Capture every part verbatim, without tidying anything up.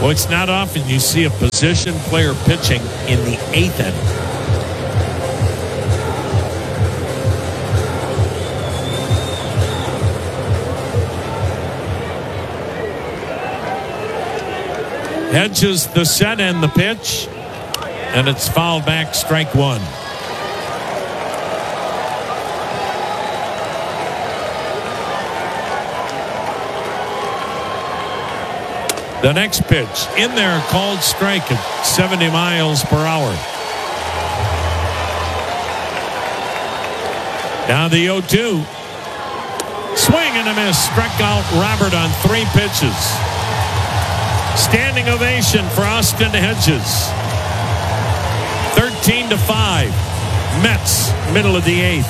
Well, it's not often you see a position player pitching in the eighth inning. Hedges the set and the pitch, and it's fouled back, strike one. The next pitch in there, called strike at seventy miles per hour. Now the oh two. Swing and a miss. Struck out Robert on three pitches. Standing ovation for Austin Hedges. thirteen to five. Mets, middle of the eighth.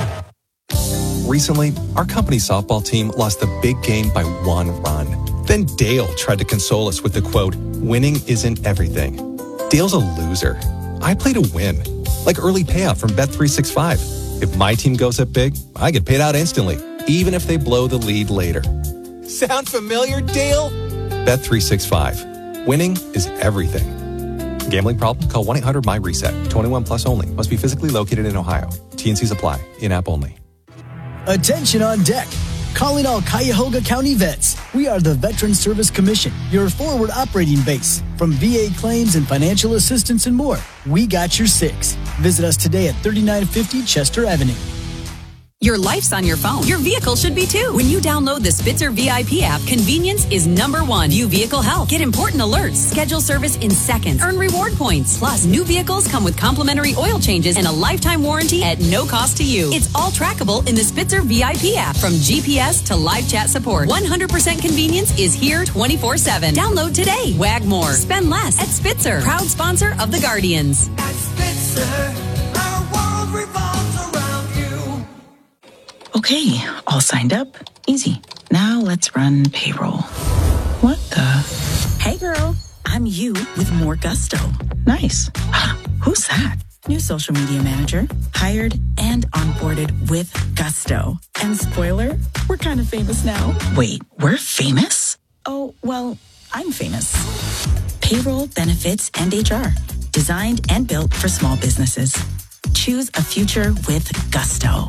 Recently, our company softball team lost a big game by one run. Then Dale tried to console us with the quote, "Winning isn't everything." Dale's a loser. I play to win, like early payout from Bet three sixty-five. If my team goes up big, I get paid out instantly, even if they blow the lead later. Sound familiar, Dale? Bet three sixty-five. Winning is everything. Gambling problem? Call one eight hundred M Y reset. twenty-one plus only. Must be physically located in Ohio. T and Cs apply. In-app only. Attention on deck. Calling all Cuyahoga County vets. We are the Veteran Service Commission, your forward operating base. From V A claims and financial assistance and more, we got your six. Visit us today at thirty-nine fifty Chester Avenue. Your life's on your phone. Your vehicle should be too. When you download the Spitzer V I P app, convenience is number one. View vehicle health. Get important alerts. Schedule service in seconds. Earn reward points. Plus, new vehicles come with complimentary oil changes and a lifetime warranty at no cost to you. It's all trackable in the Spitzer V I P app. From G P S to live chat support, one hundred percent convenience is here twenty-four seven. Download today. Wag more. Spend less at Spitzer. Proud sponsor of the Guardians. At Spitzer, our world revolves around you. Okay, all signed up. Easy. Now let's run payroll. What the? Hey girl, I'm you with more gusto. Nice. Who's that? New social media manager. Hired and onboarded with gusto. And spoiler, we're kind of famous now. Wait, we're famous? Oh, well, I'm famous. Payroll, benefits, and H R. Designed and built for small businesses. Choose a future with gusto.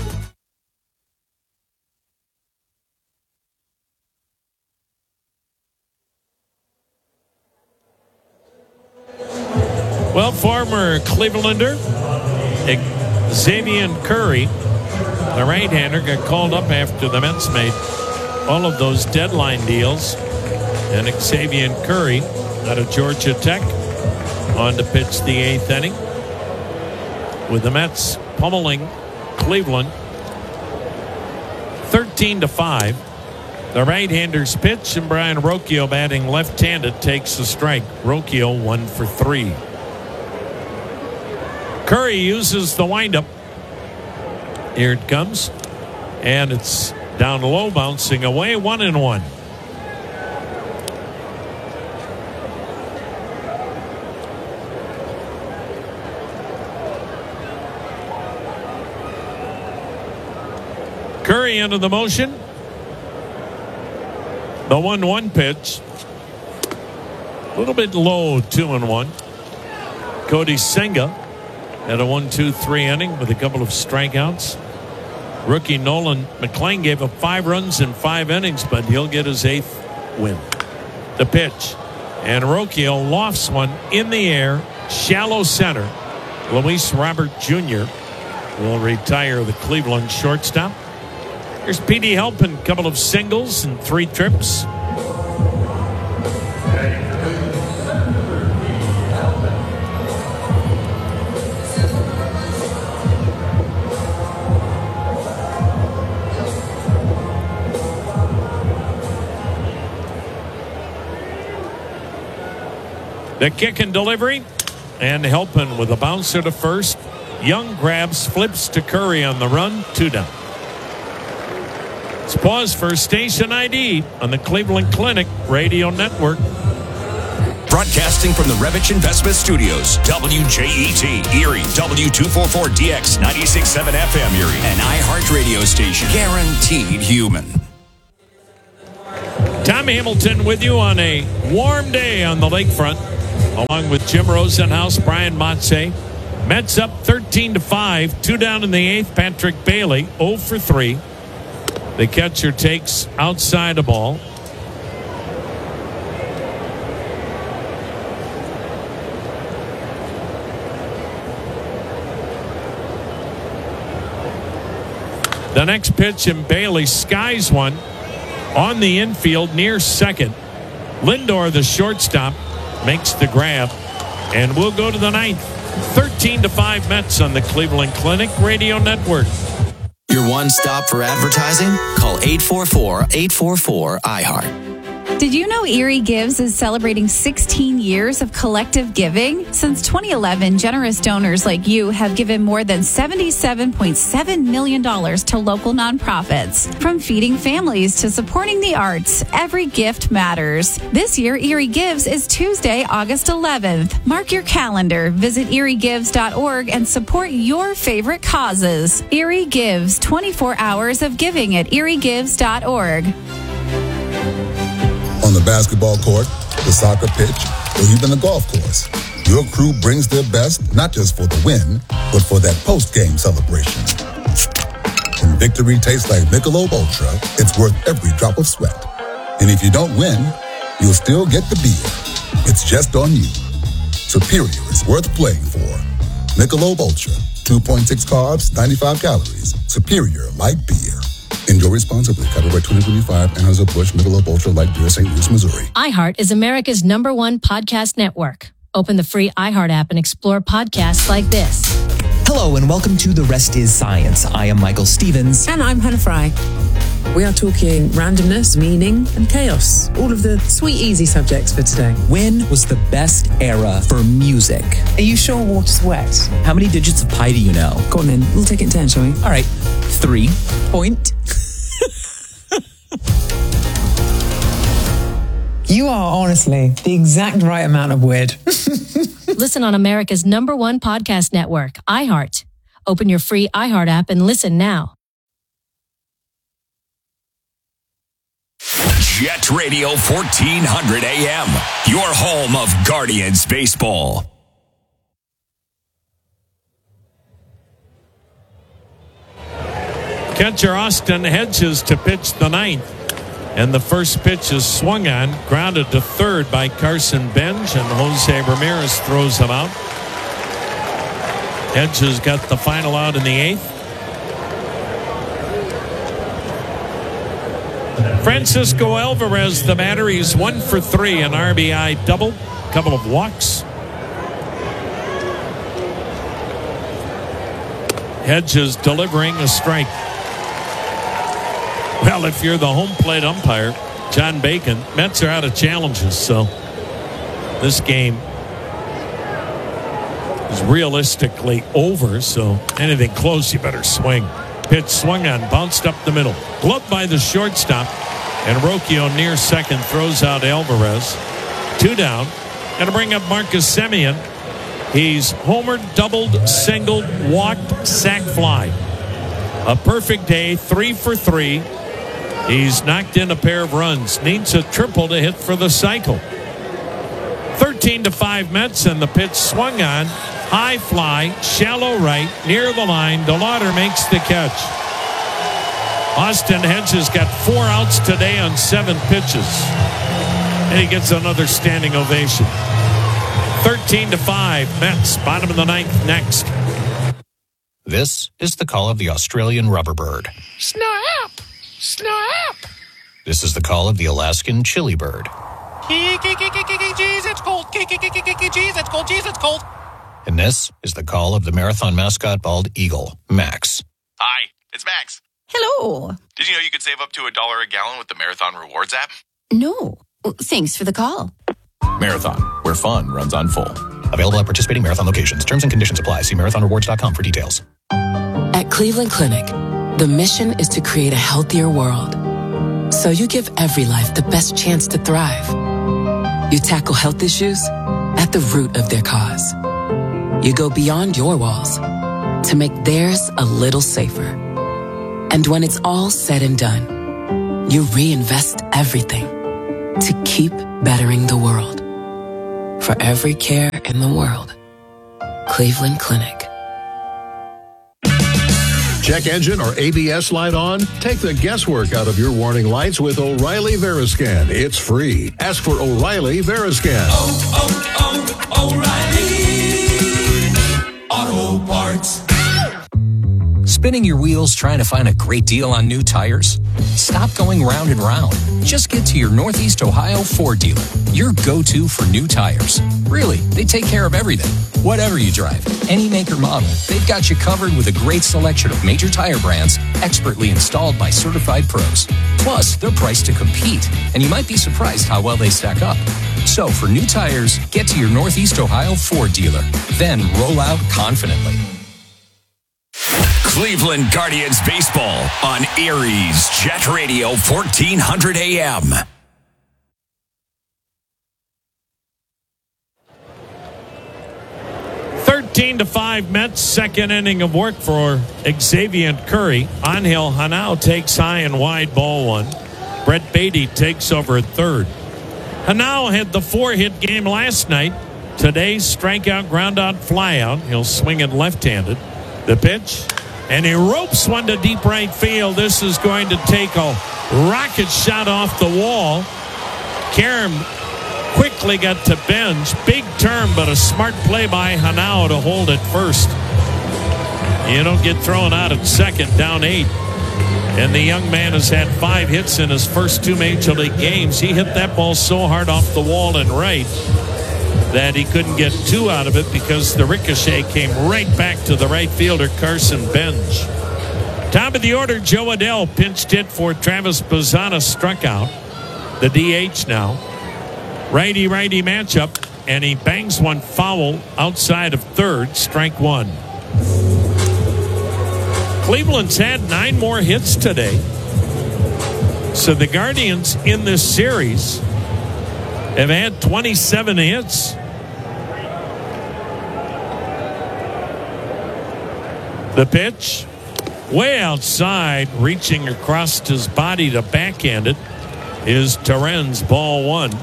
Well, former Clevelander Xavier Curry, the right-hander, got called up after the Mets made all of those deadline deals. And Xavier Curry out of Georgia Tech on to pitch the eighth inning, with the Mets pummeling Cleveland thirteen to five. The right-hander's pitch, and Brian Rocchio, batting left-handed, takes a strike. Rocchio one for three. Curry uses the windup. Here it comes. And it's down low, bouncing away, one and one. Curry into the motion. The one one pitch. A little bit low, two and one. Cody Senga had a one two three inning with a couple of strikeouts. Rookie Nolan McLean gave up five runs in five innings, but he'll get his eighth win. The pitch. And Rocchio lofts one in the air, shallow center. Luis Robert Junior will retire the Cleveland shortstop. Here's Petey Halpin, a couple of singles and three trips. The kick and delivery, and Halpin with a bouncer to first. Young grabs, flips to Curry on the run, two down. Let's pause for station I D on the Cleveland Clinic Radio Network. Broadcasting from the Revich Investment Studios, W J E T, Erie, W two forty-four D X, ninety-six point seven F M Erie, an iHeart radio station, guaranteed human. Tom Tom Hamilton with you on a warm day on the lakefront, along with Jim Rosenhaus, Brian Motze. Mets up thirteen to five, two down in the eighth. Patrick Bailey, oh for three. The catcher takes outside a ball. The next pitch, and Bailey skies one on the infield near second. Lindor, the shortstop, makes the grab, and we'll go to the ninth. thirteen to five Mets on the Cleveland Clinic Radio Network. Your one stop for advertising? Call eight four four, eight four four, I heart. Did you know Erie Gives is celebrating sixteen years of collective giving? Since twenty eleven, generous donors like you have given more than seventy-seven point seven million dollars to local nonprofits. From feeding families to supporting the arts, every gift matters. This year, Erie Gives is Tuesday, August eleventh. Mark your calendar. Visit erie gives dot org and support your favorite causes. Erie Gives, twenty-four hours of giving at erie gives dot org. On the basketball court, the soccer pitch, or even the golf course, your crew brings their best not just for the win, but for that post-game celebration. When victory tastes like Michelob Ultra, it's worth every drop of sweat. And if you don't win, you'll still get the beer. It's just on you. Superior is worth playing for. Michelob Ultra, two point six carbs, ninety-five calories. Superior light beer. Enjoy responsibly. Copyright twenty twenty-five, Anheuser-Busch, Michelob Ultra Light Beer, Saint Louis, Missouri. iHeart is America's number one podcast network. Open the free iHeart app and explore podcasts like this. Hello and welcome to The Rest is Science. I am Michael Stevens. And I'm Hannah Fry. We are talking randomness, meaning, and chaos. All of the sweet, easy subjects for today. When was the best era for music? Are you sure water's wet? How many digits of pi do you know? Go on then. We'll take it in turn, shall we? All right. Three. Point. You are honestly the exact right amount of weird. Listen on America's number one podcast network, iHeart. Open your free iHeart app and listen now. Jet Radio fourteen hundred A M, your home of Guardians baseball. Catcher Austin Hedges to pitch the ninth. And the first pitch is swung on, grounded to third by Carson Benj, and Jose Ramirez throws him out. Hedges got the final out in the eighth. Francisco Alvarez, the batter. He's one for three, an R B I double, couple of walks. Hedges delivering a strike. Well, if you're the home plate umpire, John Bacon, Mets are out of challenges, so this game is realistically over, so anything close, you better swing. Pitch swung on, bounced up the middle. Gloved by the shortstop, and Rocchio near second throws out Alvarez. Two down. Going to bring up Marcus Semien. He's homered, doubled, singled, walked, sac fly. A perfect day, three for three. He's knocked in a pair of runs. Needs a triple to hit for the cycle. thirteen to five Mets, and the pitch swung on. High fly, shallow right, near the line. DeLauder makes the catch. Austin Hedges got four outs today on seven pitches. And he gets another standing ovation. thirteen to five Mets, bottom of the ninth next. This is the call of the Australian rubberbird. Snap! Snap! This is the call of the Alaskan chili bird. Jeez, it's cold. Jeez, it's cold. Jeez, it's cold. And this is the call of the marathon mascot bald eagle, Max. Hi, it's Max. Hello. Did you know you could save up to a dollar a gallon with the Marathon Rewards app? No. Thanks for the call. Marathon, where fun runs on full. Available at participating Marathon locations. Terms and conditions apply. See marathon rewards dot com for details. At Cleveland Clinic, the mission is to create a healthier world. So you give every life the best chance to thrive. You tackle health issues at the root of their cause. You go beyond your walls to make theirs a little safer. And when it's all said and done, you reinvest everything to keep bettering the world. For every care in the world, Cleveland Clinic. Check engine or A B S light on? Take the guesswork out of your warning lights with O'Reilly Veriscan. It's free. Ask for O'Reilly Veriscan. Oh, oh, oh, O'Reilly Auto Parts. Spinning your wheels trying to find a great deal on new tires? Stop going round and round. Just get to your Northeast Ohio Ford dealer, your go-to for new tires. Really, they take care of everything. Whatever you drive, any make or model, they've got you covered with a great selection of major tire brands expertly installed by certified pros. Plus, they're priced to compete, and you might be surprised how well they stack up. So for new tires, get to your Northeast Ohio Ford dealer. Then roll out confidently. Cleveland Guardians baseball on Erie's Jet Radio fourteen hundred A M. thirteen to five Mets, second inning of work for Xavier Curry. Angel Hanao takes high and wide, ball one. Brett Beatty takes over at third. Hanao had the four-hit game last night. Today's strikeout, ground-out, flyout. He'll swing it left-handed. The pitch, and he ropes one to deep right field. This is going to take a rocket shot off the wall. Karam quickly got to Benj. Big turn, but a smart play by Hanao to hold it first. You don't get thrown out at second, down eight. And the young man has had five hits in his first two Major League games. He hit that ball so hard off the wall and right that he couldn't get two out of it because the ricochet came right back to the right fielder, Carson Benj. Top of the order, Joe Adell pinched hit for Travis Bazzana, struck out. The D H now. Righty-righty matchup, and he bangs one foul outside of third, strike one. Cleveland's had nine more hits today. So the Guardians in this series have had twenty-seven hits. The pitch, way outside, reaching across his body to backhand it, is Terren's, ball one.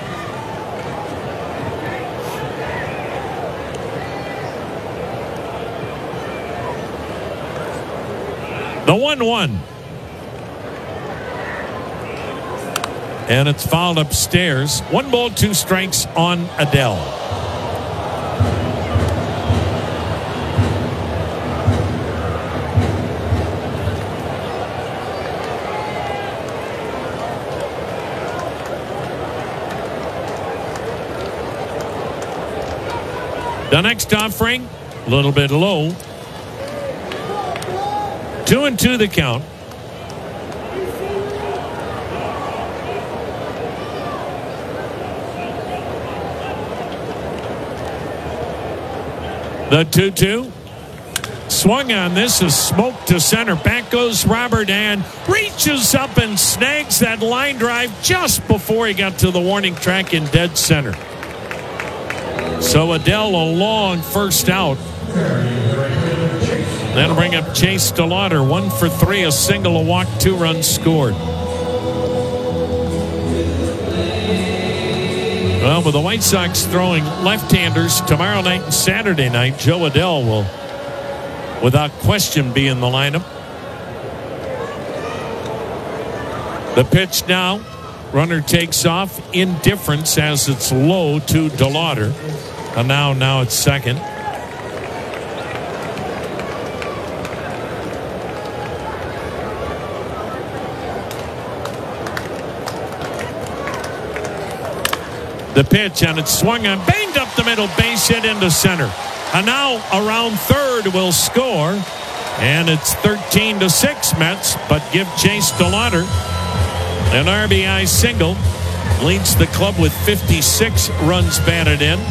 The one one. And it's fouled upstairs. One ball, two strikes on Adell. The next offering, a little bit low. Two and two the count. The two two. Swung on this is smoke to center. Back goes Robert and reaches up and snags that line drive just before he got to the warning track in dead center. So Adell a long first out. That'll bring up Chase DeLauder. One for three, a single, a walk, two runs scored. Well, with the White Sox throwing left-handers tomorrow night and Saturday night, Joe Adell will, without question, be in the lineup. The pitch now. Runner takes off. Indifference as it's low to DeLauder. And now, now it's second. The pitch, and it's swung on, banged up the middle, base hit into center. And now around third will score, and it's thirteen to six Mets, but give Chase DeLauder an R B I single. Leads the club with fifty-six runs batted in.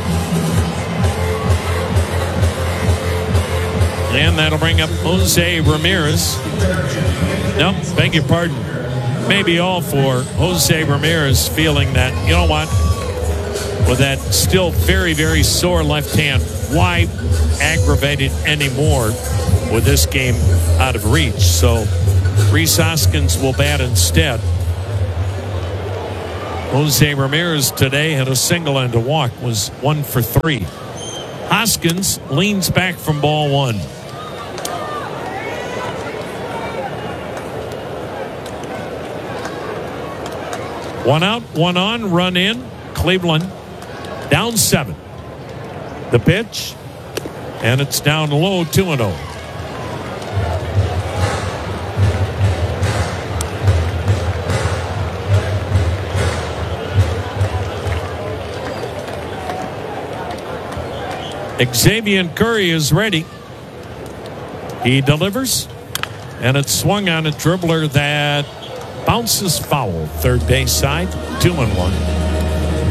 And that'll bring up Jose Ramirez. Nope, beg your pardon. Maybe all for Jose Ramirez feeling that, you know what, with that still very, very sore left hand, why aggravate it anymore with this game out of reach? So Rhys Hoskins will bat instead. Jose Ramirez today had a single and a walk, was one for three. Hoskins leans back from ball one. One out, one on, run in. Cleveland down seven. The pitch, and it's down low, two and oh. Xavier Curry is ready. He delivers, and it's swung on a dribbler that bounces foul. Third base side, two and one.